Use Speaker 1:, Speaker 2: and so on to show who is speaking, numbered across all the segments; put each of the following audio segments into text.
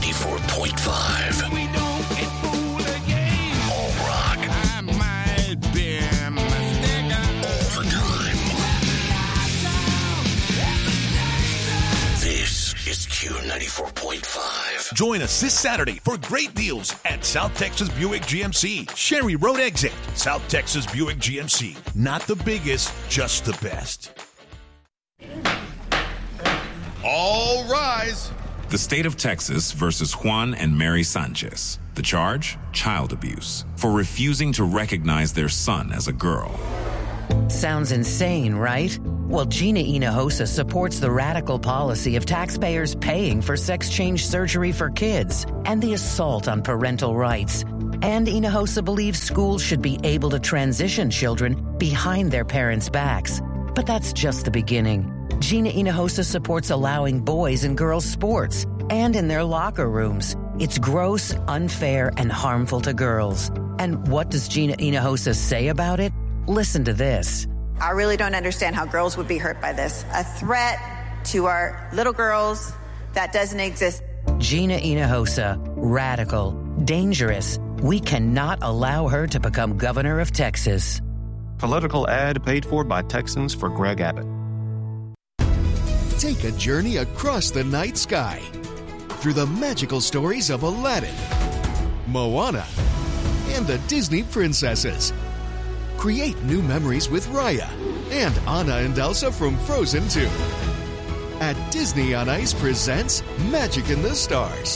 Speaker 1: 94.5. We don't get fooled again. All rock. I might be mistaken. All the time. This is Q94.5.
Speaker 2: Join us this Saturday for great deals at South Texas Buick GMC. Sherry Road exit. South Texas Buick GMC. Not the biggest, just the best.
Speaker 3: All rise.
Speaker 4: The state of Texas versus Juan and Mary Sanchez. The charge? Child abuse. For refusing to recognize their son as a girl.
Speaker 5: Sounds insane, right? Well, Gina Hinojosa supports the radical policy of taxpayers paying for sex change surgery for kids and the assault on parental rights. And Hinojosa believes schools should be able to transition children behind their parents' backs. But that's just the beginning. Gina Hinojosa supports allowing boys and girls sports and in their locker rooms. It's gross, unfair, and harmful to girls. And what does Gina Hinojosa say about it? Listen to this.
Speaker 6: I really don't understand how girls would be hurt by this. A threat to our little girls that doesn't exist.
Speaker 5: Gina Hinojosa, radical, dangerous. We cannot allow her to become governor of Texas.
Speaker 7: Political ad paid for by Texans for Greg Abbott.
Speaker 8: Take a journey across the night sky through the magical stories of Aladdin, Moana, and the Disney princesses. Create new memories with Raya and Anna and Elsa from Frozen 2. At Disney on Ice presents Magic in the Stars.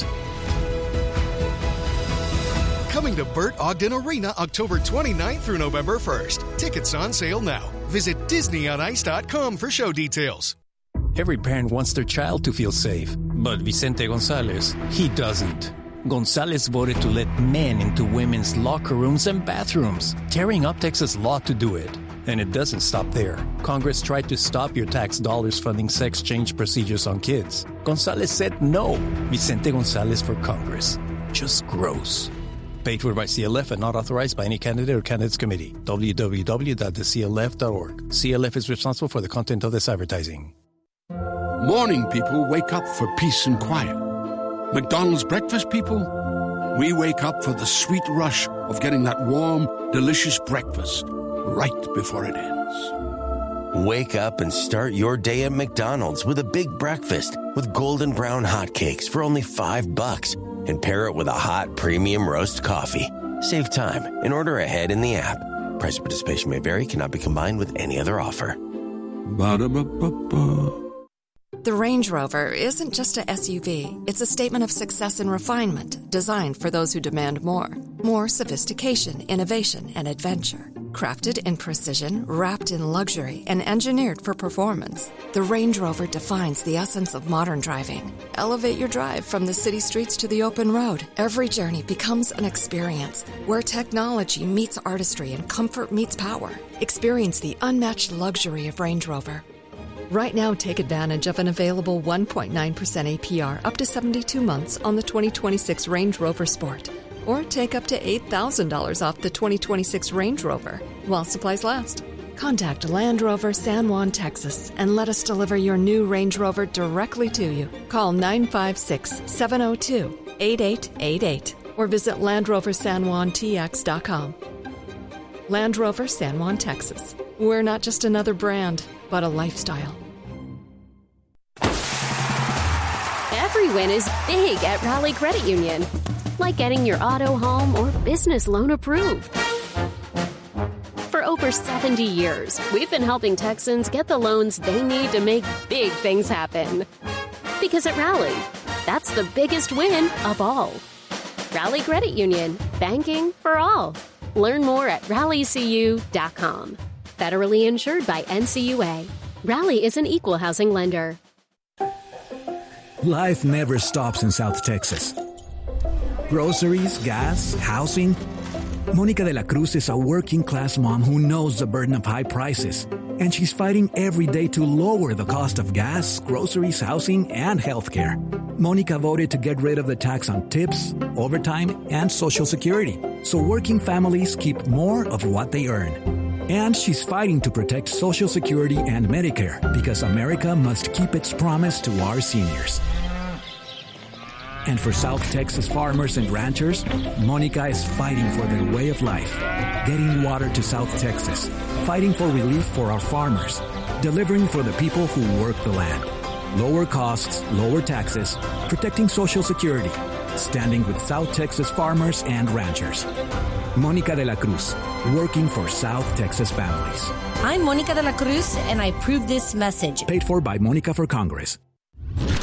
Speaker 8: Coming to Burt Ogden Arena October 29th through November 1st. Tickets on sale now. Visit DisneyOnIce.com for show details.
Speaker 9: Every parent wants their child to feel safe, but Vicente Gonzalez, he doesn't. Gonzalez voted to let men into women's locker rooms and bathrooms, tearing up Texas law to do it. And it doesn't stop there. Congress tried to stop your tax dollars funding sex change procedures on kids. Gonzalez said no. Vicente Gonzalez for Congress. Just gross. Paid for by CLF and not authorized by any candidate or candidates committee. www.theclf.org. CLF is responsible for the content of this advertising.
Speaker 10: Morning people wake up for peace and quiet. McDonald's breakfast people, we wake up for the sweet rush of getting that warm, delicious breakfast right before it ends.
Speaker 11: Wake up and start your day at McDonald's with a big breakfast with golden brown hotcakes for only $5 and pair it with a hot premium roast coffee. Save time and order ahead in the app. Price of participation may vary, cannot be combined with any other offer.
Speaker 10: Ba-da-ba-ba-ba.
Speaker 12: The Range Rover isn't just a SUV. It's a statement of success and refinement, designed for those who demand more. More sophistication, innovation, and adventure. Crafted in precision, wrapped in luxury, and engineered for performance. The Range Rover defines the essence of modern driving. Elevate your drive from the city streets to the open road. Every journey becomes an experience where technology meets artistry and comfort meets power. Experience the unmatched luxury of Range Rover. Right now, take advantage of an available 1.9% APR up to 72 months on the 2026 Range Rover Sport. Or take up to $8,000 off the 2026 Range Rover while supplies last. Contact Land Rover San Juan, Texas, and let us deliver your new Range Rover directly to you. Call 956-702-8888 or visit LandRoverSanJuanTX.com. Land Rover San Juan, Texas. We're not just another brand, but a lifestyle.
Speaker 13: Every win is big at Raleigh Credit Union. Like getting your auto, home, or business loan approved. For over 70 years, we've been helping Texans get the loans they need to make big things happen. Because at Raleigh, that's the biggest win of all. Raleigh Credit Union, banking for all. Learn more at RaleighCU.com. Federally insured by NCUA. Raleigh is an equal housing lender.
Speaker 14: Life never stops in South Texas. Groceries, gas, housing. Monica de la Cruz is a working-class mom who knows the burden of high prices, and she's fighting every day to lower the cost of gas, groceries, housing, and healthcare. Monica voted to get rid of the tax on tips, overtime, and Social Security, so working families keep more of what they earn. And she's fighting to protect Social Security and Medicare because America must keep its promise to our seniors. And for South Texas farmers and ranchers, Monica is fighting for their way of life, getting water to South Texas, fighting for relief for our farmers, delivering for the people who work the land. Lower costs, lower taxes, protecting Social Security, standing with South Texas farmers and ranchers. Monica de la Cruz, working for South Texas families.
Speaker 15: I'm Monica de la Cruz, and I approve this message.
Speaker 14: Paid for by Monica for Congress.